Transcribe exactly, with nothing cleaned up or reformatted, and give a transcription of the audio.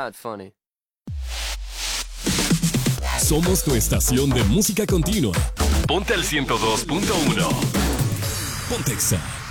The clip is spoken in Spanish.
not funny. Somos tu estación de música continua. Ponte al ciento dos punto uno. Pontexa.